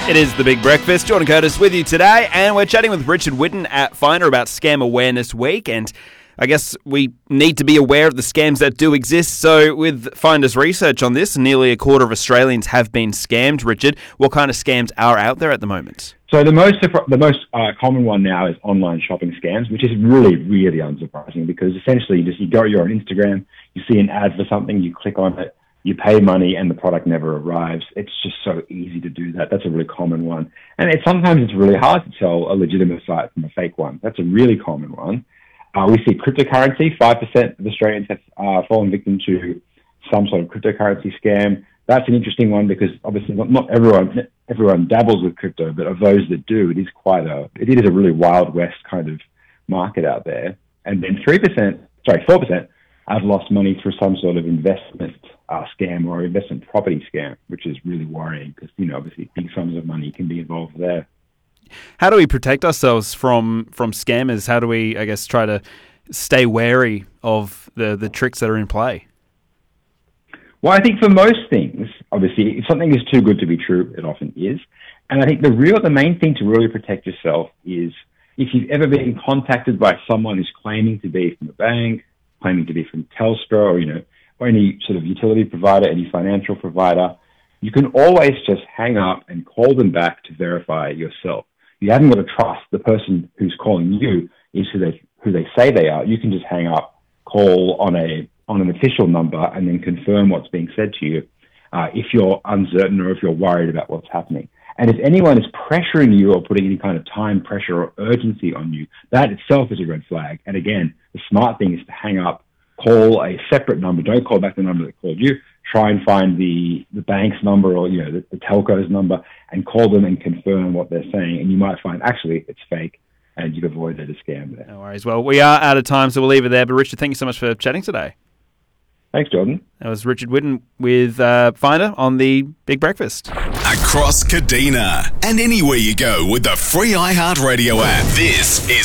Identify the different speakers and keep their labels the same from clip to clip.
Speaker 1: It is The Big Breakfast. Jordan Curtis with you today, and we're chatting with Richard Whitten at Finder about Scam Awareness Week, and I guess we need to be aware of the scams that do exist. So with Finder's research on this, nearly a quarter of Australians have been scammed. Richard, what kind of scams are out there at the moment?
Speaker 2: So the most common one now is online shopping scams, which is really unsurprising because essentially you're on Instagram, you see an ad for something, you click on it, you pay money and the product never arrives. It's just so easy to do that. That's a really common one. And sometimes it's really hard to tell a legitimate site from a fake one. That's a really common one. We see cryptocurrency. 5% of Australians have fallen victim to some sort of cryptocurrency scam. That's an interesting one because obviously not everyone dabbles with crypto, but of those that do, it is a really Wild West kind of market out there. And then 4% have lost money through some sort of investment scam or investment property scam, which is really worrying because, obviously big sums of money can be involved there.
Speaker 1: How do we protect ourselves from scammers? How do we, I guess, try to stay wary of the tricks that are in play?
Speaker 2: Well, I think for most things, obviously, if something is too good to be true, it often is. And I think the main thing to really protect yourself is if you've ever been contacted by someone who's claiming to be from a bank, claiming to be from Telstra, or any sort of utility provider, any financial provider, you can always just hang up and call them back to verify yourself. You haven't got to trust the person who's calling you is who they say they are. You can just hang up, call on an official number, and then confirm what's being said to you if you're uncertain or if you're worried about what's happening. And if anyone is pressuring you or putting any kind of time pressure or urgency on you, that itself is a red flag. And again, the smart thing is to hang up, call a separate number. Don't call back the number that called you. Try and find the bank's number or the telco's number and call them and confirm what they're saying. And you might find actually it's fake and you've avoided a scam there.
Speaker 1: No worries. Well, we are out of time, so we'll leave it there. But Richard, thank you so much for chatting today.
Speaker 2: Thanks, Jordan.
Speaker 1: That was Richard Whitten with Finder on The Big Breakfast.
Speaker 3: Across Kadina and anywhere you go with the free iHeartRadio app. This is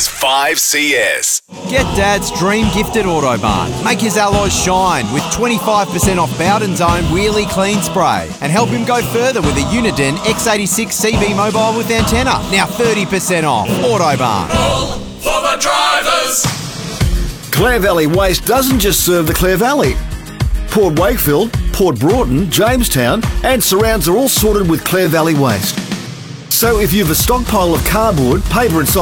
Speaker 3: 5CS.
Speaker 4: Get Dad's dream gifted Autobarn. Make his alloys shine with 25% off Bowden's own Wheelie Clean Spray. And help him go further with a Uniden X86 CB mobile with antenna. Now 30% off. Autobarn.
Speaker 3: All for the drivers.
Speaker 5: Clare Valley Waste doesn't just serve the Clare Valley. Port Wakefield, Port Broughton, Jamestown and surrounds are all sorted with Clare Valley Waste. So if you have a stockpile of cardboard, paper and